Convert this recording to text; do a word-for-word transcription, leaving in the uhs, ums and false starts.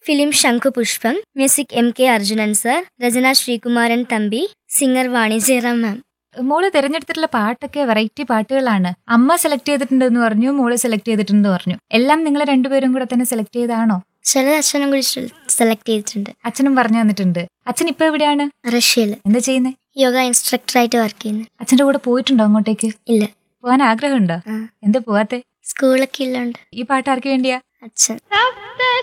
Film ശംഖുപുഷ്പം, music M K Arjunan sir, രചന Sreekumaran Thampi, singer വാണി ജയറാം മാം. മോള് തിരഞ്ഞെടുത്തിട്ടുള്ള പാട്ടൊക്കെ variety പാട്ടുകളാണ്. അമ്മ സെലക്ട് ചെയ്തിട്ടുണ്ടെന്ന് പറഞ്ഞു, മോള് സെലക്ട് ചെയ്തിട്ടുണ്ടെന്ന് പറഞ്ഞു. എല്ലാം നിങ്ങൾ രണ്ടുപേരും കൂടെ തന്നെ സെലക്ട് ചെയ്താണോ? ചിലത് അച്ഛനും കൂടി സെലക്ട് ചെയ്തിട്ടുണ്ട്. അച്ഛനും പറഞ്ഞു തന്നിട്ടുണ്ട്. അച്ഛൻ ഇപ്പൊ എവിടെയാണ്? റഷ്യയില്. എന്താ ചെയ്യുന്നത്? യോഗ ഇൻസ്ട്രക്ടറായിട്ട് വർക്ക് ചെയ്യുന്നു. അച്ഛന്റെ കൂടെ പോയിട്ടുണ്ടോ അങ്ങോട്ടേക്ക്? ഇല്ല. പോകാൻ ആഗ്രഹമുണ്ടോ? എന്താ പോവാത്തെ? സ്കൂളൊക്കെ ഇല്ലോണ്ട്. ഈ പാട്ട് ആർക്ക് വേണ്ടിയാ? അച്ഛൻ.